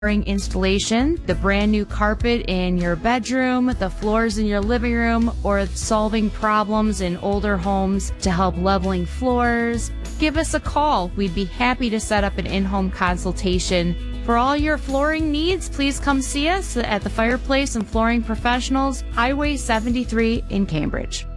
installation, the brand new carpet in your bedroom, the floors in your living room, or solving problems in older homes to help leveling floors, give us a call. We'd be happy to set up an in-home consultation. For all your flooring needs, please come see us at the Fireplace and Flooring Professionals, Highway 73 in Cambridge.